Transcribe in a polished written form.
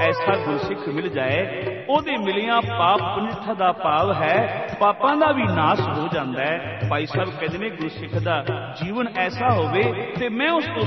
ਐਸਾ ਗੁਰਸਿੱਖ ਮਿਲ ਜਾਏ, ਉਹਦੇ ਮਿਲਿਆ ਪਾਪ ਪੁਨਿੱਠ ਦਾ ਭਾਵ ਹੈ ਪਾਪਾਂ ਦਾ ਵੀ ਨਾਸ਼ ਹੋ ਜਾਂਦਾ ਹੈ। ਭਾਈ ਸਾਹਿਬ ਕਹਿੰਦੇ ਨੇ ਗੁਰਸਿੱਖ ਦਾ ਜੀਵਨ ਐਸਾ ਹੋਵੇ ਤੇ ਮੈਂ ਉਸ ਤੋਂ